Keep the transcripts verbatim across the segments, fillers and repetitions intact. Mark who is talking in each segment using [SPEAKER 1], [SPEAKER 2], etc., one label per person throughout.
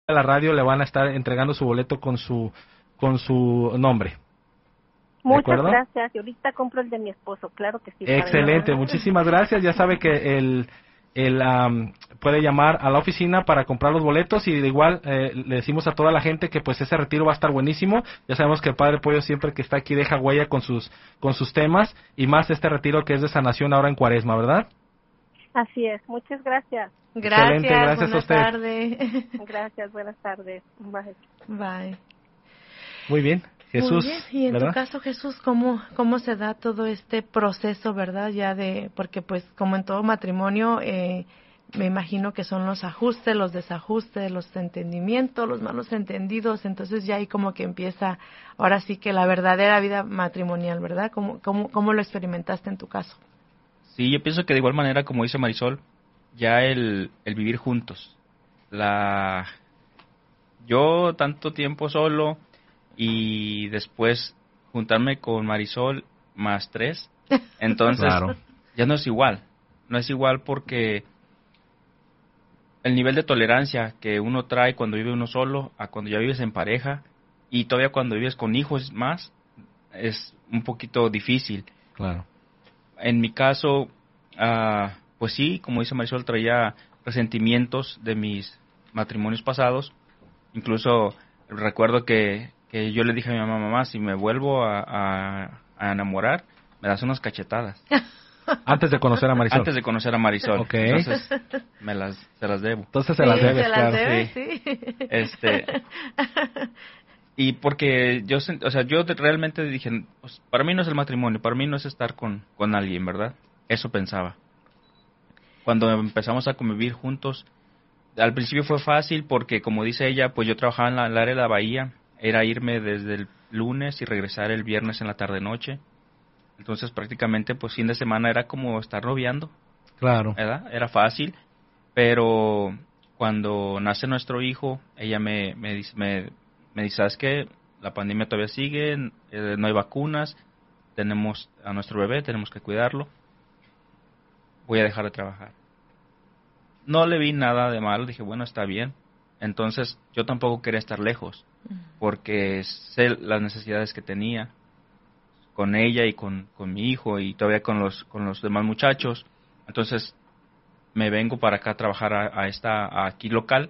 [SPEAKER 1] a la radio le van a estar entregando su boleto con su con su nombre.
[SPEAKER 2] Muchas gracias. Y ahorita compro el de mi esposo, claro que sí.
[SPEAKER 1] Excelente, muchísimas gracias. Ya sabe que el, el um, puede llamar a la oficina para comprar los boletos, y de igual eh, le decimos a toda la gente que pues ese retiro va a estar buenísimo. Ya sabemos que el Padre Pollo siempre que está aquí deja huella con sus con sus temas, y más este retiro que es de sanación ahora en Cuaresma, ¿verdad?
[SPEAKER 2] Así es. Muchas gracias.
[SPEAKER 3] Gracias,
[SPEAKER 1] Excelente, gracias
[SPEAKER 3] buena
[SPEAKER 1] a usted.
[SPEAKER 3] Tarde.
[SPEAKER 2] Gracias, buenas tardes. Bye.
[SPEAKER 3] Bye.
[SPEAKER 1] Muy bien. Jesús,
[SPEAKER 3] Muy bien. Y en
[SPEAKER 1] ¿verdad?
[SPEAKER 3] tu caso, Jesús, ¿cómo, cómo se da todo este proceso, verdad? Ya de, porque pues como en todo matrimonio, eh, me imagino que son los ajustes, los desajustes, los entendimientos, los malos entendidos, entonces ya ahí como que empieza, ahora sí que la verdadera vida matrimonial, ¿verdad? ¿Cómo, cómo, cómo lo experimentaste en tu caso?
[SPEAKER 4] Sí, yo pienso que de igual manera, como dice Marisol, ya el, el vivir juntos, la yo tanto tiempo solo y después juntarme con Marisol más tres, entonces
[SPEAKER 1] Claro.
[SPEAKER 4] ya no es igual, no es igual porque el nivel de tolerancia que uno trae cuando vive uno solo a cuando ya vives en pareja, y todavía cuando vives con hijos más, es un poquito difícil.
[SPEAKER 1] Claro.
[SPEAKER 4] En mi caso, uh, pues sí, como dice Marisol, traía resentimientos de mis matrimonios pasados. Incluso recuerdo que, que yo le dije a mi mamá, mamá, si me vuelvo a, a, a enamorar, me das unas cachetadas.
[SPEAKER 1] Antes de conocer a Marisol.
[SPEAKER 4] Antes de conocer a Marisol.
[SPEAKER 1] Ok.
[SPEAKER 4] Entonces, me las, se las debo.
[SPEAKER 1] Entonces se
[SPEAKER 3] Sí,
[SPEAKER 1] las debes,
[SPEAKER 3] se las
[SPEAKER 1] claro.
[SPEAKER 3] debes,
[SPEAKER 4] Sí.
[SPEAKER 3] sí.
[SPEAKER 4] Este, y porque yo, sent- o sea, yo de- realmente dije, pues, para mí no es el matrimonio, para mí no es estar con, con alguien, ¿verdad? Eso pensaba. Cuando empezamos a convivir juntos, al principio fue fácil porque, como dice ella, pues yo trabajaba en la, en el área de la bahía, era irme desde el lunes y regresar el viernes en la tarde-noche. Entonces, prácticamente, pues fin de semana era como estar noviando,
[SPEAKER 1] Claro.
[SPEAKER 4] ¿verdad? Era fácil, pero cuando nace nuestro hijo, ella me, me dice, me, me dice, ¿sabes qué? La pandemia todavía sigue, eh, no hay vacunas, tenemos a nuestro bebé, tenemos que cuidarlo, voy a dejar de trabajar. No le vi nada de malo, dije, bueno, está bien. Entonces, yo tampoco quería estar lejos, porque sé las necesidades que tenía con ella y con, con mi hijo y todavía con los, con los demás muchachos. Entonces, me vengo para acá a trabajar a, a esta a aquí local,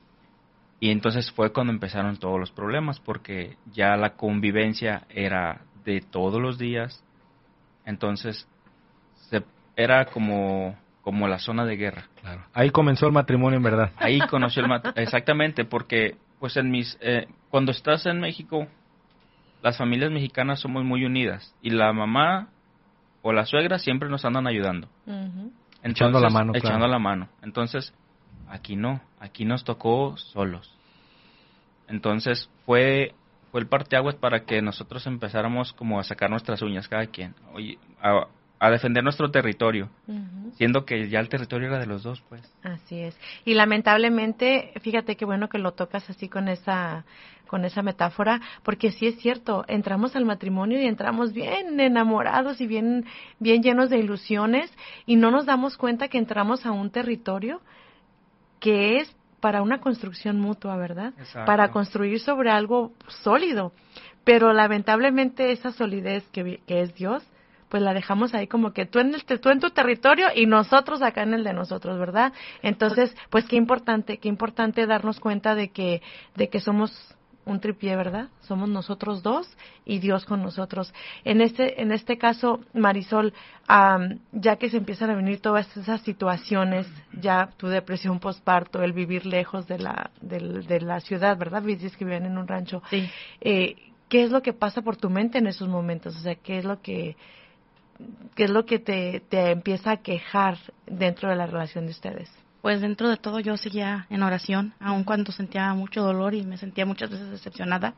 [SPEAKER 4] y entonces fue cuando empezaron todos los problemas, porque ya la convivencia era de todos los días. Entonces, se, era como, como la zona de guerra.
[SPEAKER 1] Claro. Ahí comenzó el matrimonio, en verdad.
[SPEAKER 4] Ahí conoció el mat exactamente, porque pues en mis eh, cuando estás en México, las familias mexicanas somos muy unidas, y la mamá o la suegra siempre nos andan ayudando.
[SPEAKER 3] Uh-huh.
[SPEAKER 4] Entonces,
[SPEAKER 1] Echando la mano,
[SPEAKER 4] echando
[SPEAKER 1] claro.
[SPEAKER 4] la mano. Entonces, aquí no, aquí nos tocó solos. Entonces, fue fue el parteaguas para que nosotros empezáramos como a sacar nuestras uñas cada quien, oye, a, a defender nuestro territorio,
[SPEAKER 3] Uh-huh.
[SPEAKER 4] siendo que ya el territorio era de los dos, pues.
[SPEAKER 3] Así es. Y lamentablemente, fíjate qué bueno que lo tocas así con esa con esa metáfora, porque sí es cierto, entramos al matrimonio y entramos bien enamorados y bien bien llenos de ilusiones, y no nos damos cuenta que entramos a un territorio que es para una construcción mutua, ¿verdad?
[SPEAKER 4] Exacto.
[SPEAKER 3] Para construir sobre algo sólido. Pero lamentablemente esa solidez que, vi- que es Dios, pues la dejamos ahí como que tú en, el, tú en tu territorio y nosotros acá en el de nosotros, ¿verdad? Entonces, pues qué importante, qué importante darnos cuenta de que, de que somos un tripié, ¿verdad? Somos nosotros dos y Dios con nosotros. En este, en este caso, Marisol, um, ya que se empiezan a venir todas esas situaciones, ya tu depresión postparto, el vivir lejos de la, de, de la ciudad, ¿verdad? Dices que viven en un rancho.
[SPEAKER 5] Sí.
[SPEAKER 3] Eh, ¿Qué es lo que pasa por tu mente en esos momentos? O sea, ¿qué es lo que, qué es lo que te, te empieza a quejar dentro de la relación de ustedes?
[SPEAKER 5] Pues dentro de todo yo seguía en oración, aun cuando sentía mucho dolor y me sentía muchas veces decepcionada.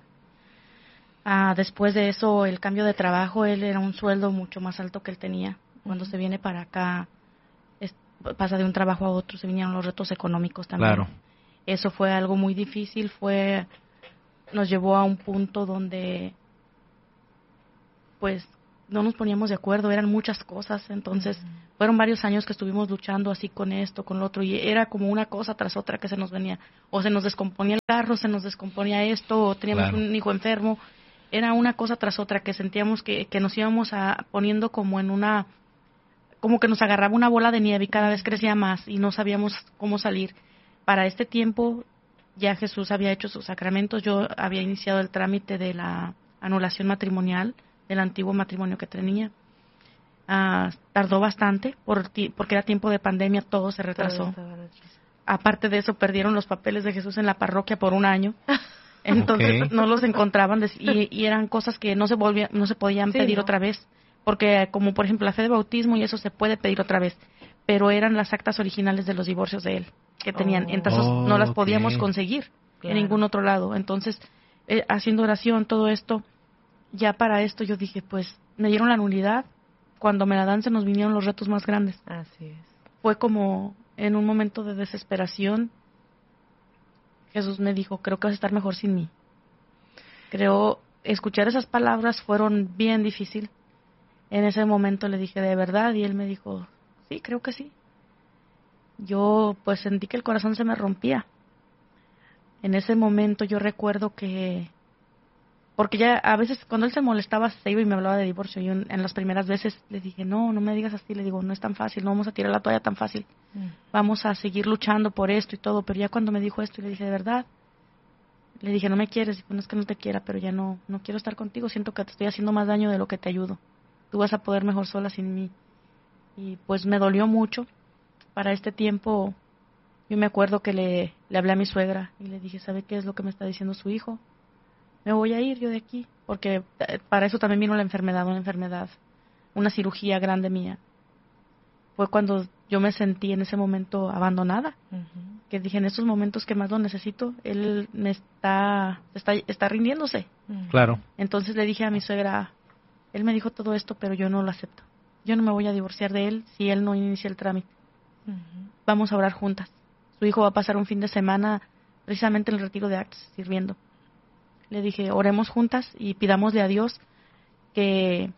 [SPEAKER 5] Ah, después de eso, el cambio de trabajo, él era un sueldo mucho más alto que él tenía. Cuando se viene para acá, es, pasa de un trabajo a otro, se vinieron los retos económicos también.
[SPEAKER 1] Claro.
[SPEAKER 5] Eso fue algo muy difícil, fue nos llevó a un punto donde, pues, no nos poníamos de acuerdo, eran muchas cosas, entonces uh-huh. fueron varios años que estuvimos luchando así con esto, con lo otro, y era como una cosa tras otra que se nos venía, o se nos descomponía el carro, se nos descomponía esto, o teníamos claro. un hijo enfermo, era una cosa tras otra que sentíamos que, que nos íbamos a, poniendo como en una, como que nos agarraba una bola de nieve y cada vez crecía más y no sabíamos cómo salir. Para este tiempo ya Jesús había hecho sus sacramentos, yo había iniciado el trámite de la anulación matrimonial del antiguo matrimonio que tenía. Uh, tardó bastante por ti, porque era tiempo de pandemia, todo se retrasó. Aparte de eso, perdieron los papeles de Jesús en la parroquia por un año. Entonces okay. no los encontraban y, y eran cosas que no se volvían, no se podían sí, pedir ¿no? otra vez, porque como por ejemplo la fe de bautismo y eso se puede pedir otra vez, pero eran las actas originales de los divorcios de él que tenían, oh. entonces oh, no las podíamos okay. conseguir claro. en ningún otro lado. Entonces eh, haciendo oración, todo esto, ya para esto yo dije, pues me dieron la nulidad, cuando me la dan se nos vinieron los retos más grandes.
[SPEAKER 3] Así es.
[SPEAKER 5] Fue como en un momento de desesperación. Jesús me dijo, creo que vas a estar mejor sin mí. Creo, escuchar esas palabras fueron bien difícil. En ese momento le dije, ¿de verdad? Y él me dijo, sí, creo que sí. Yo pues sentí que el corazón se me rompía. En ese momento yo recuerdo que, porque ya a veces cuando él se molestaba se iba y me hablaba de divorcio. Yo en, en las primeras veces le dije, no, no me digas así. Le digo, no es tan fácil, no vamos a tirar la toalla tan fácil. Mm. Vamos a seguir luchando por esto y todo. Pero ya cuando me dijo esto y le dije, ¿de verdad? Le dije, no me quieres. Dijo, no es que no te quiera, pero ya no, no quiero estar contigo. Siento que te estoy haciendo más daño de lo que te ayudo. Tú vas a poder mejor sola sin mí. Y pues me dolió mucho. Para este tiempo, yo me acuerdo que le, le hablé a mi suegra y le dije, ¿sabe qué es lo que me está diciendo su hijo? Me voy a ir yo de aquí, porque para eso también vino la enfermedad, una enfermedad, una cirugía grande mía. Fue cuando yo me sentí en ese momento abandonada, uh-huh. que dije, en estos momentos que más lo necesito, él me está, está, está rindiéndose.
[SPEAKER 1] Uh-huh. Claro.
[SPEAKER 5] Entonces le dije a mi suegra, él me dijo todo esto, pero yo no lo acepto. Yo no me voy a divorciar de él si él no inicia el trámite. Uh-huh. Vamos a orar juntas. Su hijo va a pasar un fin de semana precisamente en el retiro de Acts sirviendo. Le dije, oremos juntas y pidámosle a Dios que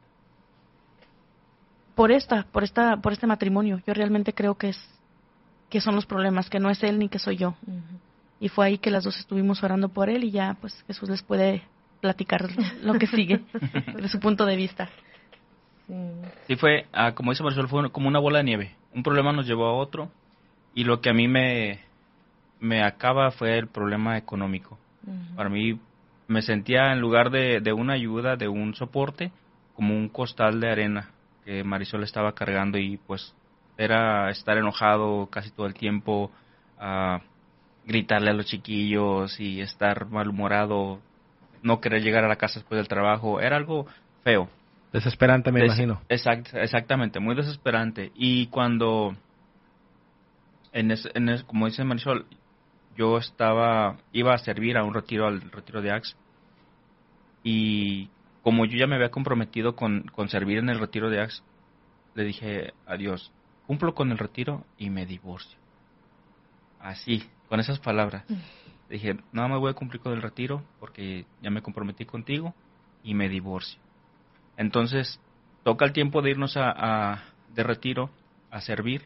[SPEAKER 5] por esta, por esta, por este matrimonio, yo realmente creo que es, que son los problemas, que no es él ni que soy yo. Uh-huh. Y fue ahí que las dos estuvimos orando por él y ya, pues Jesús les puede platicar lo que sigue de su punto de vista.
[SPEAKER 4] Sí, sí fue, ah, como dice Marisol, fue como una bola de nieve. Un problema nos llevó a otro y lo que a mí me, me acaba fue el problema económico. Uh-huh. Para mí me sentía, en lugar de, de una ayuda, de un soporte, como un costal de arena que Marisol estaba cargando y pues era estar enojado casi todo el tiempo, uh, gritarle a los chiquillos y estar malhumorado, no querer llegar a la casa después del trabajo, era algo feo.
[SPEAKER 1] Desesperante, me Des- imagino.
[SPEAKER 4] Exact, exactamente, muy desesperante. Y cuando, en ese, en ese, como dice Marisol, yo estaba, iba a servir a un retiro, al retiro de Acts, y como yo ya me había comprometido con, con servir en el retiro de Acts, le dije a Dios, cumplo con el retiro y me divorcio. Así, con esas palabras. Mm. Dije, no me voy a cumplir con el retiro porque ya me comprometí contigo y me divorcio. Entonces, toca el tiempo de irnos a, a de retiro, a servir,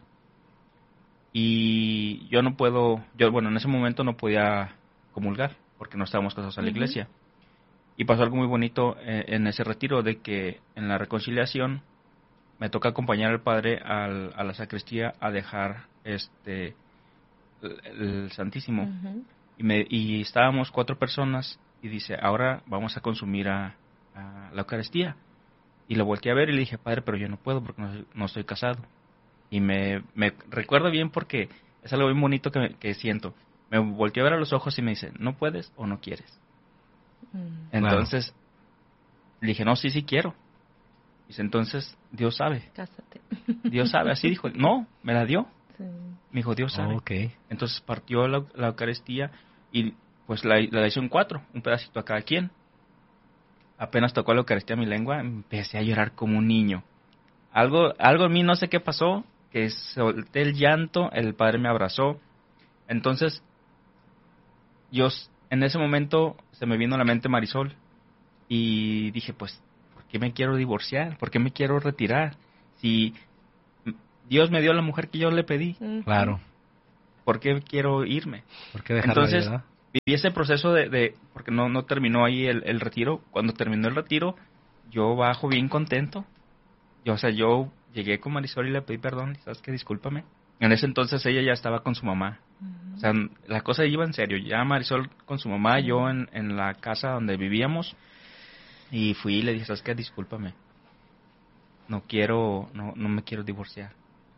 [SPEAKER 4] y yo no puedo, yo bueno, en ese momento no podía comulgar, porque no estábamos casados a la uh-huh. iglesia. Y pasó algo muy bonito eh, en ese retiro, de que en la reconciliación me toca acompañar al padre al, a la sacristía a dejar este el, el Santísimo. Uh-huh. Y, me, y estábamos cuatro personas, y dice, ahora vamos a consumir a, a la Eucaristía. Y lo volteé a ver y le dije, padre, pero yo no puedo porque no, no estoy casado. Y me, me recuerdo bien porque es algo muy bonito que, que siento. Me volteó a ver a los ojos y me dice, ¿no puedes o no quieres? Mm. Entonces, claro. Le dije, no, sí, sí quiero. Dice, entonces, Dios sabe.
[SPEAKER 3] Cásate.
[SPEAKER 4] Dios sabe, así dijo. No, me la dio. Sí. Me dijo, Dios sabe.
[SPEAKER 1] Oh, okay.
[SPEAKER 4] Entonces partió la, la Eucaristía y pues la, la hizo en cuatro, un pedacito a cada quien. Apenas tocó la Eucaristía mi lengua, empecé a llorar como un niño. Algo, algo en mí, no sé qué pasó, que solté el llanto, el padre me abrazó. Entonces, yo en ese momento se me vino a la mente Marisol y dije, pues, ¿por qué me quiero divorciar? ¿Por qué me quiero retirar? Si Dios me dio la mujer que yo le pedí.
[SPEAKER 1] Claro.
[SPEAKER 4] ¿Por qué quiero irme?
[SPEAKER 1] ¿Por qué dejarla?
[SPEAKER 4] Entonces,
[SPEAKER 1] ¿verdad?
[SPEAKER 4] viví ese proceso de, de porque no, no terminó ahí el, el retiro. Cuando terminó el retiro, yo bajo bien contento. Yo, o sea, yo llegué con Marisol y le pedí perdón, ¿sabes qué? Discúlpame. En ese entonces ella ya estaba con su mamá. Uh-huh. O sea, la cosa iba en serio. Ya Marisol con su mamá, uh-huh. yo en, en la casa donde vivíamos. Y fui y le dije, ¿sabes qué? Discúlpame. No quiero, no, no me quiero divorciar.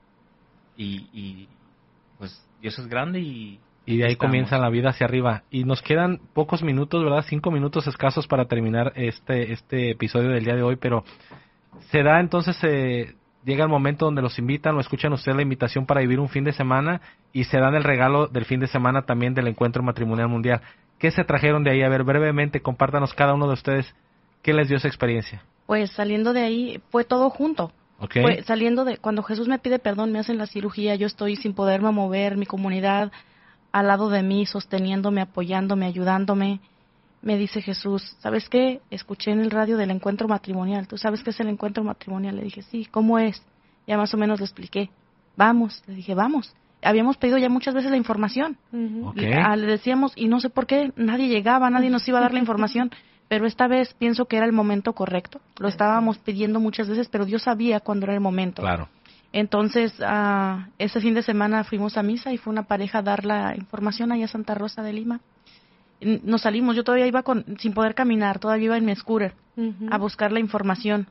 [SPEAKER 4] Y, y pues Dios es grande y...
[SPEAKER 1] Y de ahí estamos. Comienza la vida hacia arriba. Y nos quedan pocos minutos, ¿verdad? Cinco minutos escasos para terminar este, este episodio del día de hoy, pero se da entonces... Eh, llega el momento donde los invitan o escuchan ustedes la invitación para vivir un fin de semana y se dan el regalo del fin de semana también del Encuentro Matrimonial Mundial. ¿Qué se trajeron de ahí? A ver, brevemente, compártanos cada uno de ustedes qué les dio esa experiencia.
[SPEAKER 5] Pues saliendo de ahí fue todo junto.
[SPEAKER 1] Okay.
[SPEAKER 5] Fue saliendo de cuando Jesús me pide perdón, me hacen la cirugía, yo estoy sin poderme mover, mi comunidad al lado de mí, sosteniéndome, apoyándome, ayudándome. Me dice Jesús, ¿sabes qué? Escuché en el radio del encuentro matrimonial. ¿Tú sabes qué es el encuentro matrimonial? Le dije, sí, ¿cómo es? Ya más o menos le expliqué. Vamos, le dije, vamos. Habíamos pedido ya muchas veces la información.
[SPEAKER 1] Uh-huh. Okay.
[SPEAKER 5] Le, a, le decíamos, y no sé por qué, nadie llegaba, nadie nos iba a dar la información. Pero esta vez pienso que era el momento correcto. Lo estábamos pidiendo muchas veces, pero Dios sabía cuándo era el momento.
[SPEAKER 1] Claro.
[SPEAKER 5] Entonces, uh, ese fin de semana fuimos a misa y fue una pareja a dar la información allá a Santa Rosa de Lima. Nos salimos, yo todavía iba con, sin poder caminar, todavía iba en mi scooter uh-huh. a buscar la información.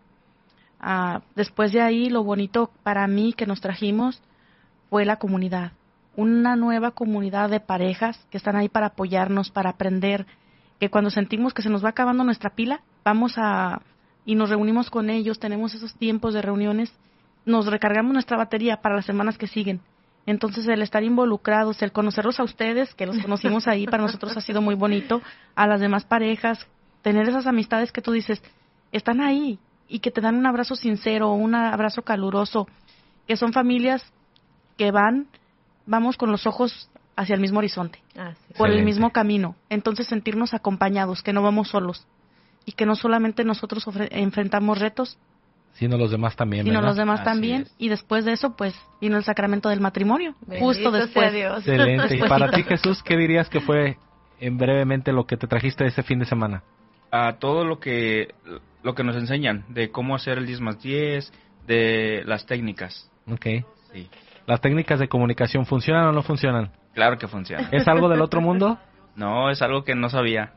[SPEAKER 5] Uh, después de ahí, lo bonito para mí que nos trajimos fue la comunidad. Una nueva comunidad de parejas que están ahí para apoyarnos, para aprender, que cuando sentimos que se nos va acabando nuestra pila, vamos a y nos reunimos con ellos, tenemos esos tiempos de reuniones, nos recargamos nuestra batería para las semanas que siguen. Entonces, el estar involucrados, el conocerlos a ustedes, que los conocimos ahí, para nosotros ha sido muy bonito, a las demás parejas, tener esas amistades que tú dices, están ahí, y que te dan un abrazo sincero, un abrazo caluroso, que son familias que van, vamos con los ojos hacia el mismo horizonte, ah, sí. por Excelente. El mismo camino. Entonces, sentirnos acompañados, que no vamos solos, y que no solamente nosotros ofre- enfrentamos retos,
[SPEAKER 1] sino los demás también,
[SPEAKER 5] sino
[SPEAKER 1] ¿verdad?
[SPEAKER 5] los demás
[SPEAKER 1] Así
[SPEAKER 5] también,
[SPEAKER 1] es.
[SPEAKER 5] Y después de eso, pues, vino el sacramento del matrimonio,
[SPEAKER 3] Bendito
[SPEAKER 5] justo después.
[SPEAKER 3] Dios.
[SPEAKER 1] Excelente. Y para ti, Jesús, ¿qué dirías que fue, en brevemente, lo que te trajiste ese fin de semana?
[SPEAKER 4] A todo lo que lo que nos enseñan, de cómo hacer el diez más diez, de las técnicas.
[SPEAKER 1] Ok.
[SPEAKER 4] Sí.
[SPEAKER 1] ¿Las técnicas de comunicación funcionan o no funcionan?
[SPEAKER 4] Claro que funcionan.
[SPEAKER 1] ¿Es algo del otro mundo?
[SPEAKER 4] No, es algo que no sabía.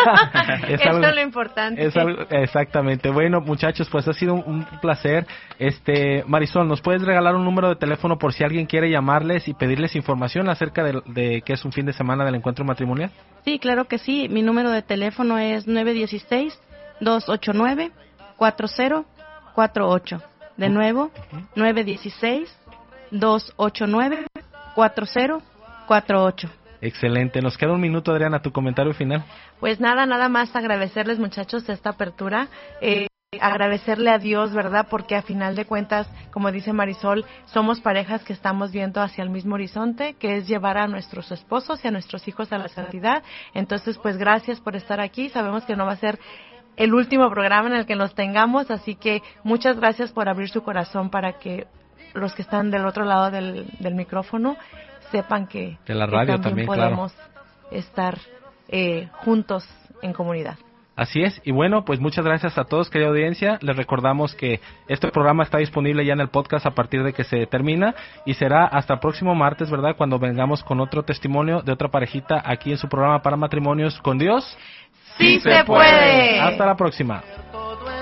[SPEAKER 3] es Eso algo, es lo importante.
[SPEAKER 1] Es algo, exactamente. Bueno, muchachos, pues ha sido un, un placer. Este, Marisol, ¿nos puedes regalar un número de teléfono por si alguien quiere llamarles y pedirles información acerca de, de qué es un fin de semana del encuentro matrimonial?
[SPEAKER 5] Sí, claro que sí. Mi número de teléfono es nueve uno seis, dos ocho nueve, cuatro cero cuatro ocho. De nuevo, uh-huh. nueve uno seis, dos ocho nueve, cuatro cero cuatro ocho.
[SPEAKER 1] Excelente. Nos queda un minuto, Adriana, tu comentario final.
[SPEAKER 3] Pues nada, nada más agradecerles, muchachos, esta apertura. Eh, agradecerle a Dios, ¿verdad? Porque a final de cuentas, como dice Marisol, somos parejas que estamos viendo hacia el mismo horizonte, que es llevar a nuestros esposos y a nuestros hijos a la santidad. Entonces, pues gracias por estar aquí. Sabemos que no va a ser el último programa en el que nos tengamos, así que muchas gracias por abrir su corazón para que los que están del otro lado del, del micrófono sepan que,
[SPEAKER 1] de la radio
[SPEAKER 3] que también, también podemos
[SPEAKER 1] claro.
[SPEAKER 3] estar eh, juntos en comunidad.
[SPEAKER 1] Así es, y bueno, pues muchas gracias a todos, querida audiencia. Les recordamos que este programa está disponible ya en el podcast a partir de que se termina y será hasta el próximo martes, ¿verdad? Cuando vengamos con otro testimonio de otra parejita aquí en su programa para matrimonios con Dios.
[SPEAKER 3] ¡Sí, sí se puede!
[SPEAKER 1] Hasta la próxima.